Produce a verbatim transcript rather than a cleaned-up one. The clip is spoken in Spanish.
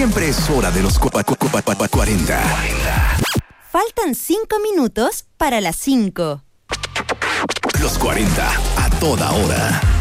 Siempre es hora de los cuarenta. Faltan cinco minutos para las cinco. Los cuarenta, a toda hora.